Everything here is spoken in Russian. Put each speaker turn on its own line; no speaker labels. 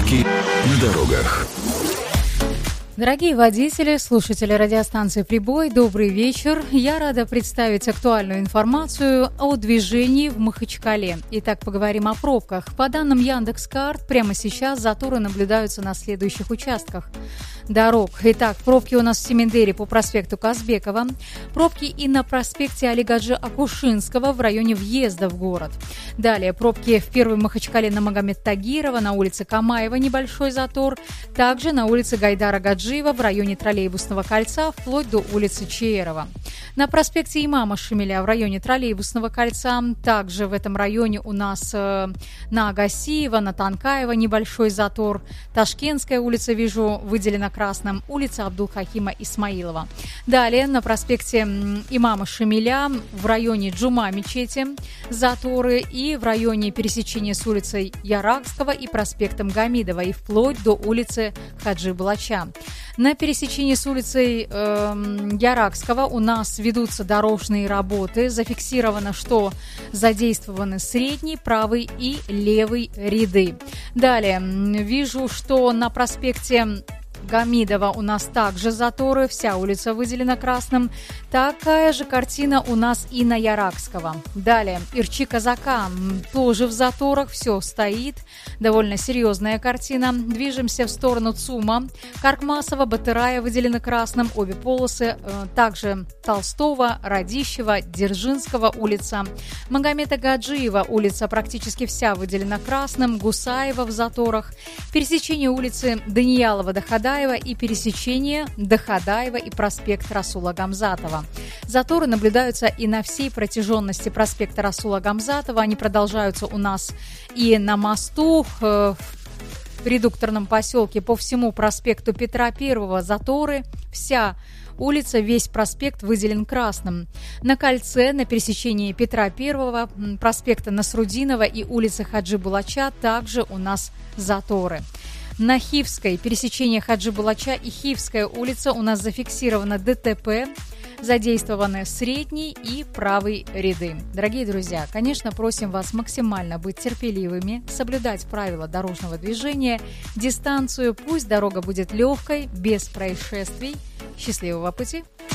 Пробки на дорогах.
Дорогие водители, слушатели радиостанции «Прибой», добрый вечер. Я рада представить актуальную информацию о движении в Махачкале. Итак, поговорим о пробках. По данным Яндекс.Карт, прямо сейчас заторы наблюдаются на следующих участках дорог. Итак, пробки у нас в Семендере по проспекту Казбекова. Пробки и на проспекте Алигаджи Акушинского в районе въезда в город. Далее пробки в Первой Махачкале на Магомед Тагирова, на улице Камаева небольшой затор. Также на улице Гайдара Гаджиева в районе троллейбусного кольца вплоть до улицы Чеерова. На проспекте Имама Шамиля в районе троллейбусного кольца. Также в этом районе у нас на Агасиева, на Танкаева небольшой затор. Ташкентская улица, вижу, выделена красным. Улица Абдулхакима Исмаилова. Далее на проспекте Имама Шамиля в районе Джума мечети заторы и в районе пересечения с улицей Яракского и проспектом Гамидова и вплоть до улицы Хаджи Балача. На пересечении с улицей Яракского у нас ведутся дорожные работы. Зафиксировано, что задействованы средний, правый и левый ряды. Далее вижу, что на проспекте Гамидова у нас также заторы, вся улица выделена красным. Такая же картина у нас и на Яракского. Далее, Ирчи-Казака тоже в заторах, все стоит. Довольно серьезная картина. Движемся в сторону ЦУМа. Каркмасова, Батырая выделены красным, обе полосы. Также Толстого, Радищева, Дзержинского улица. Магомеда Гаджиева улица практически вся выделена красным. Гусаева в заторах. Пересечение улицы Даниялова-Дахадаева и пересечение Дахадаева и проспект Расула Гамзатова. Заторы наблюдаются и на всей протяженности проспекта Расула Гамзатова. Они продолжаются у нас и на мосту в редукторном поселке по всему проспекту Петра I заторы. Вся улица, весь проспект выделен красным. На кольце, на пересечении Петра I, проспекта Насрудинова и улицы Хаджи Булача также у нас заторы. На Хивской, пересечение Хаджи Булача и Хивская улица у нас зафиксировано ДТП, задействованы средний и правый ряды. Дорогие друзья, конечно, просим вас максимально быть терпеливыми, соблюдать правила дорожного движения, дистанцию, пусть дорога будет легкой, без происшествий. Счастливого пути!